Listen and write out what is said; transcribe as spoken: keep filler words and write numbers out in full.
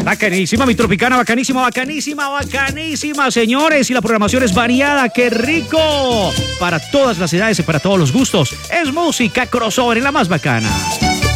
Bacanísima, mi tropicana, bacanísima, bacanísima, bacanísima, señores. Y la programación es variada, qué rico. Para todas las edades y para todos los gustos. Es música crossover en la más bacana.